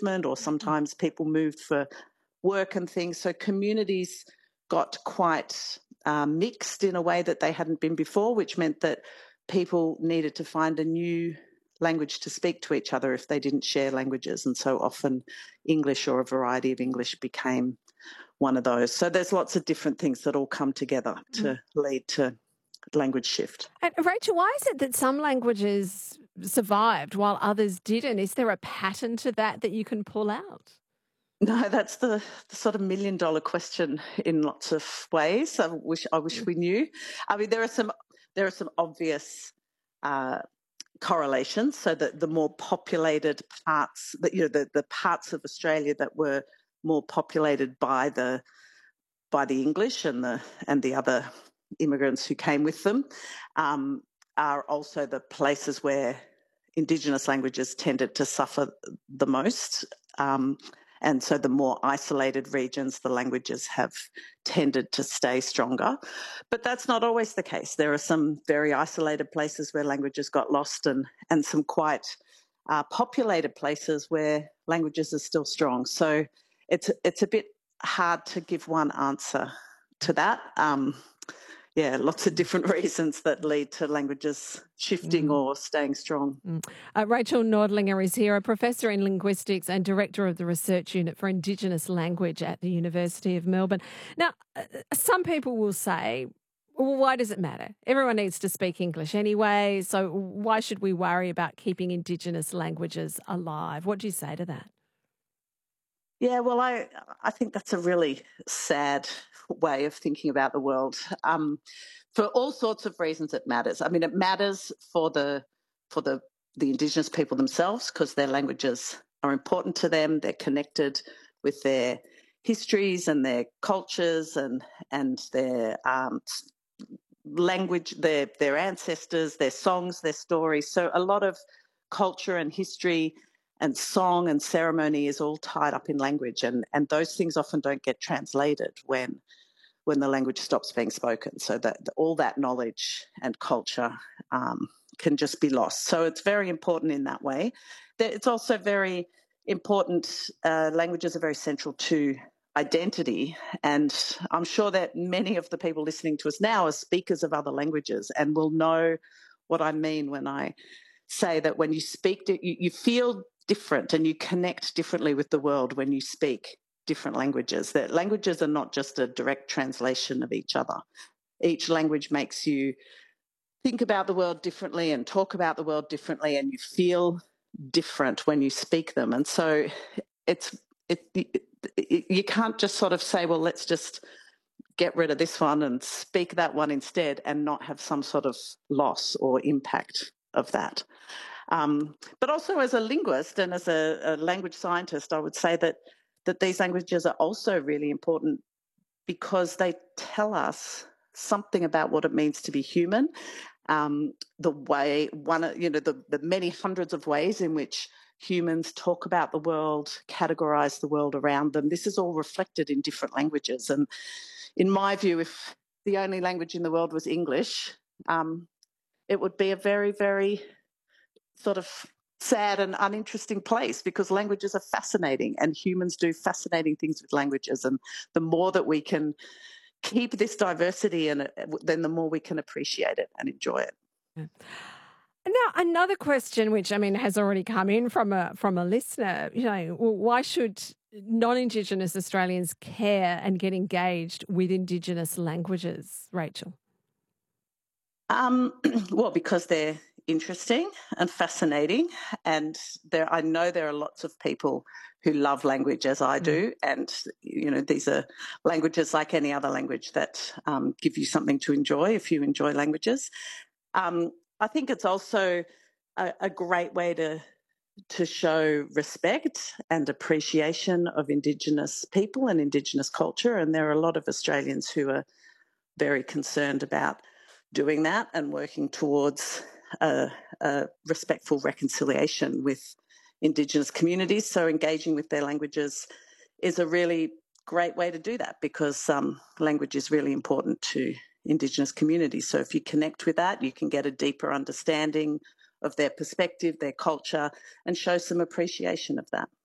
movement, or sometimes people moved for work and things. So communities got quite mixed in a way that they hadn't been before, which meant that people needed to find a new language to speak to each other if they didn't share languages. And so often English or a variety of English became one of those. So there's lots of different things that all come together to lead to language shift. And Rachel, why is it that some languages survived while others didn't? Is there a pattern to that you can pull out? No, that's the sort of million-dollar question in lots of ways. I wish we knew. I mean, there are some obvious correlations. So that the more populated parts, the parts of Australia that were more populated by the English and the other immigrants who came with them, are also the places where Indigenous languages tended to suffer the most. And so the more isolated regions, the languages have tended to stay stronger. But that's not always the case. There are some very isolated places where languages got lost, and some quite populated places where languages are still strong. So it's a bit hard to give one answer to that. Lots of different reasons that lead to languages shifting or staying strong. Rachel Nordlinger is here, a professor in linguistics and director of the Research Unit for Indigenous Language at the University of Melbourne. Now, some people will say, well, why does it matter? Everyone needs to speak English anyway, so why should we worry about keeping Indigenous languages alive? What do you say to that? Yeah, well, I think that's a really sad way of thinking about the world. For all sorts of reasons, it matters. I mean, it matters for the Indigenous people themselves because their languages are important to them. They're connected with their histories and their cultures and their language, their ancestors, their songs, their stories. So a lot of culture and history and song and ceremony is all tied up in language, and those things often don't get translated when the language stops being spoken. So that all that knowledge and culture can just be lost. So it's very important in that way. It's also very important. Languages are very central to identity, and I'm sure that many of the people listening to us now are speakers of other languages and will know what I mean when I say that when you speak, you feel different and you connect differently with the world when you speak different languages. That languages are not just a direct translation of each other. Each language makes you think about the world differently and talk about the world differently, and you feel different when you speak them. And so you can't just sort of say, well, let's just get rid of this one and speak that one instead and not have some sort of loss or impact of that. But also as a linguist and as a language scientist, I would say that these languages are also really important because they tell us something about what it means to be human. The many hundreds of ways in which humans talk about the world, categorize the world around them. This is all reflected in different languages. And in my view, if the only language in the world was English, it would be a very, very sort of sad and uninteresting place, because languages are fascinating and humans do fascinating things with languages. And the more that we can keep this diversity, and then the more we can appreciate it and enjoy it. Yeah. Now, another question, which has already come in from a listener, why should non-Indigenous Australians care and get engaged with Indigenous languages, Rachel? Well, because they're interesting and fascinating, and I know there are lots of people who love language as I do, and these are languages like any other language that give you something to enjoy if you enjoy languages. I think it's also a great way to show respect and appreciation of Indigenous people and Indigenous culture, and there are a lot of Australians who are very concerned about doing that and working towards a respectful reconciliation with Indigenous communities. So engaging with their languages is a really great way to do that, because language is really important to Indigenous communities. So if you connect with that, you can get a deeper understanding of their perspective, their culture, and show some appreciation of that.